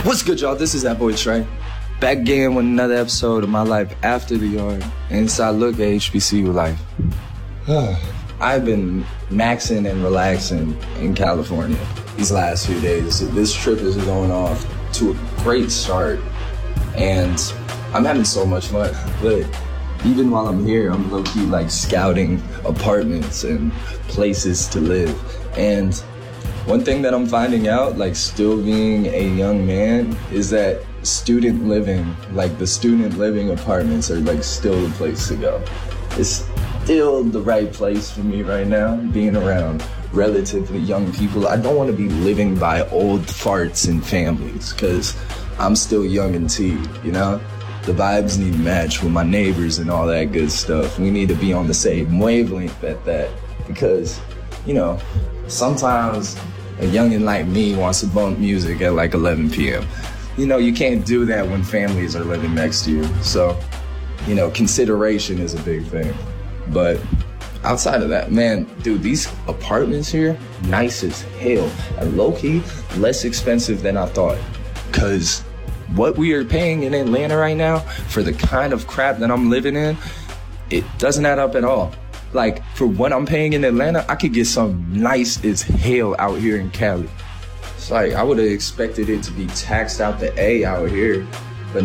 What's good, y'all? This is that boy Trey. Back again with another episode of my life after the yard. Inside look at HBCU life. I've been maxing and relaxing in California these last few days. This trip is going off to a great start, and I'm having so much fun. But even while I'm here, I'm low-key like scouting apartments and places to live. And one thing that I'm finding out, like still being a young man, is that student living, like the student living apartments are like still the place to go. It's still the right place for me right now, being around relatively young people. I don't want to be living by old farts and families because I'm still young and tea, you know? The vibes need to match with my neighbors and all that good stuff. We need to be on the same wavelength at that because, you know, sometimes a youngin' like me wants to bump music at like 11 p.m. You know, you can't do that when families are living next to you. So, you know, consideration is a big thing. But outside of that, man, dude, these apartments here, nice as hell. And low-key, less expensive than I thought. Because what we are paying in Atlanta right now for the kind of crap that I'm living in, it doesn't add up at all. Like, for what I'm paying in Atlanta, I could get something nice as hell out here in Cali. It's like, I would have expected it to be taxed out the A out here.